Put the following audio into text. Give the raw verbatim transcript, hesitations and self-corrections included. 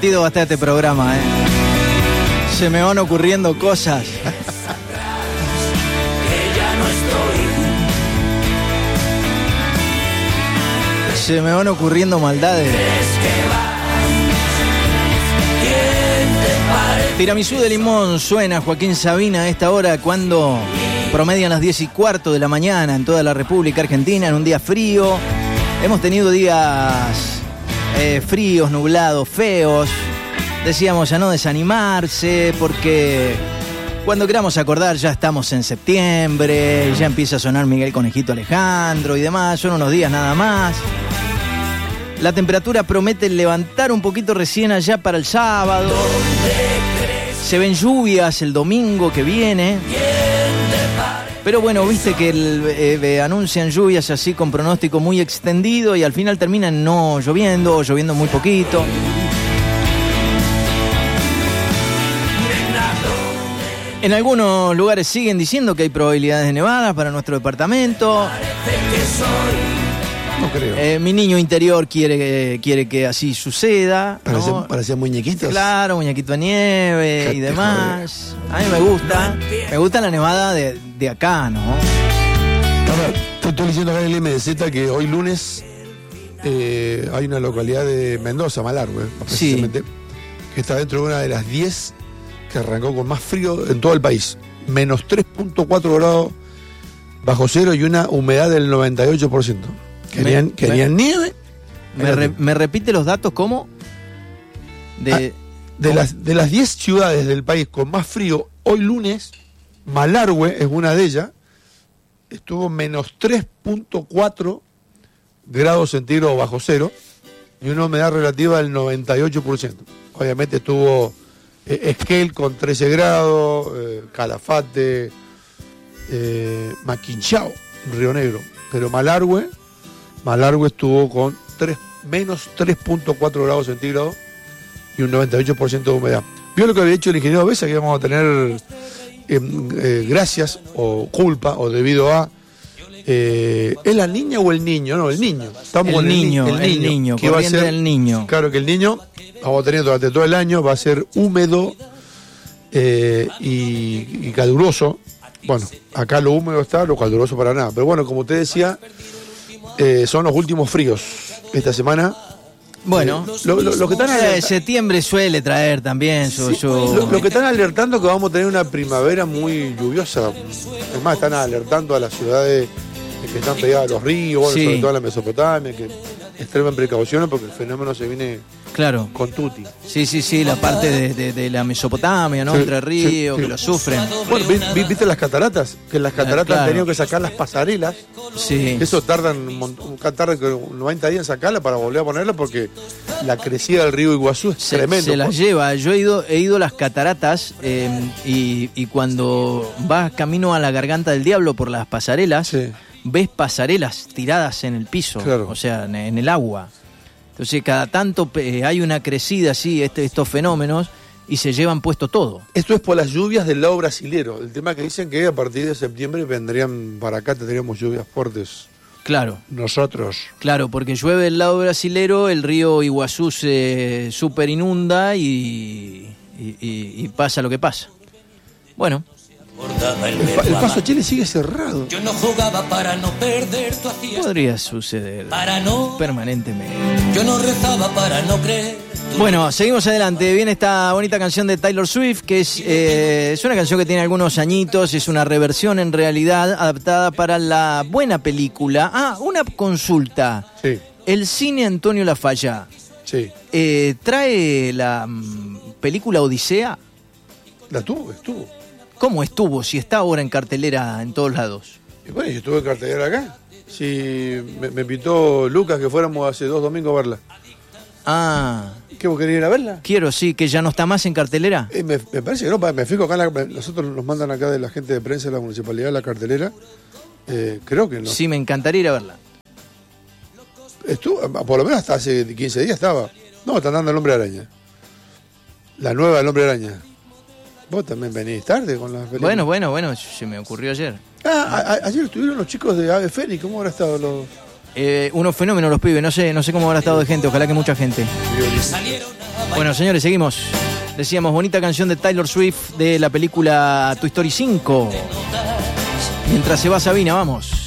divertido va a estar este programa, ¿eh? Se me van ocurriendo cosas. Se me van ocurriendo maldades. Tiramisú de limón suena Joaquín Sabina a esta hora cuando promedian las diez y cuarto de la mañana en toda la República Argentina, en un día frío. Hemos tenido días eh, fríos, nublados, feos. Decíamos a no desanimarse porque cuando queramos acordar ya estamos en septiembre, ya empieza a sonar Miguel Conejito Alejandro y demás, son unos días nada más. La temperatura promete levantar un poquito recién allá para el sábado. Se ven lluvias el domingo que viene. Pero bueno, viste que el, eh, anuncian lluvias así con pronóstico muy extendido y al final terminan no lloviendo o lloviendo muy poquito. En algunos lugares siguen diciendo que hay probabilidades de nevadas para nuestro departamento. No creo. Eh, mi niño interior quiere, quiere que así suceda, ¿no? Parecían muñequitos. Claro, muñequito de nieve y demás. A mí me gusta. Me gusta la nevada de, de acá, ¿no? Ahora, te estoy diciendo acá en el M D Z que hoy lunes eh, hay una localidad de Mendoza, Malargüe, precisamente, sí, que está dentro de una de las diez que arrancó con más frío en todo el país. Menos tres punto cuatro grados bajo cero y una humedad del noventa y ocho por ciento. Querían, me, querían me, nieve. Me, re, ¿Me repite los datos cómo? De, ah, de, ¿cómo? Las, de las diez ciudades del país con más frío, hoy lunes, Malargüe es una de ellas, estuvo menos tres punto cuatro grados centígrados bajo cero y una humedad relativa del noventa y ocho por ciento. Obviamente estuvo eh, Esquel con trece grados, eh, Calafate, eh, Maquinchao, Río Negro, pero Malargüe Malargüe estuvo con tres, menos tres punto cuatro grados centígrados y un noventa y ocho por ciento de humedad. ¿Vio lo que había hecho el ingeniero Besa? Que íbamos a tener eh, eh, gracias o culpa o debido a... Eh, ¿Es la niña o el niño? No, el niño. Estamos el, con niño, el, el niño, el niño, que va a ser, del niño. Claro que el niño, vamos a tener durante todo el año, va a ser húmedo eh, y, y caluroso. Bueno, acá lo húmedo está, lo caluroso para nada. Pero bueno, como usted decía... Eh, son los últimos fríos esta semana. Bueno, eh, lo, lo, lo que están alerta... septiembre suele traer también su, sí, su... Lo, lo que están alertando que vamos a tener una primavera muy lluviosa. Es más, están alertando a las ciudades que están pegadas a los ríos, bueno, sí, sobre todo a la Mesopotamia, que extremen precauciones porque el fenómeno se viene claro con tutti. Sí, sí, sí, la parte de, de, de la Mesopotamia, ¿no? Sí, Entre ríos, sí, sí, que lo sufren. Bueno, ¿viste las cataratas? Que en las cataratas claro. han tenido que sacar las pasarelas. Sí. Eso tardan un tardan noventa días en sacarla para volver a ponerla porque la crecida del río Iguazú es se, tremendo. Se las pues. lleva. Yo he ido, he ido a las cataratas eh, y, y cuando vas camino a la Garganta del Diablo por las pasarelas, sí, ves pasarelas tiradas en el piso, claro, o sea, en, en el agua. Entonces, cada tanto eh, hay una crecida así, este, estos fenómenos, y se llevan puesto todo. Esto es por las lluvias del lado brasilero. El tema que dicen que a partir de septiembre vendrían para acá, tendríamos lluvias fuertes. Claro. Nosotros. Claro, porque llueve del lado brasilero, el río Iguazú se super inunda y, y, y, y pasa lo que pasa. Bueno. El, pa el paso a Chile sigue cerrado. Yo no jugaba para no perder, tú hacías podría suceder para no, permanentemente. Yo no rezaba para no creer. Bueno, seguimos adelante. Viene esta bonita canción de Taylor Swift, que es, eh, es una canción que tiene algunos añitos, es una reversión en realidad adaptada para la buena película. Ah, una consulta. Sí. El cine Antonio Lafalla. Sí. Eh, ¿Trae la mm, película Odisea? La tuvo, estuvo. ¿Cómo estuvo? Si está ahora en cartelera en todos lados. Y bueno, yo estuve en cartelera acá. Si me, me invitó Lucas que fuéramos hace dos domingos a verla. Ah. ¿Qué, vos querés ir a verla? Quiero, sí, que ya no está más en cartelera. Eh, me, me parece que no, me fijo acá, la, nosotros nos mandan acá de la gente de prensa de la municipalidad la cartelera. Eh, creo que no. Sí, me encantaría ir a verla. Estuvo, por lo menos hasta hace quince días estaba. No, están dando el Hombre Araña. La nueva del Hombre Araña. Vos también venís tarde con las películas. Bueno, bueno, bueno, se me ocurrió ayer. Ah, a, a, ayer estuvieron los chicos de Ave Fénix, ¿cómo habrá estado los...? Eh, unos fenómenos los pibes, no sé, no sé cómo habrá estado de gente, ojalá que mucha gente. Bueno, señores, seguimos. Decíamos, bonita canción de Taylor Swift de la película Toy Story cinco. Mientras se va Sabina, vamos.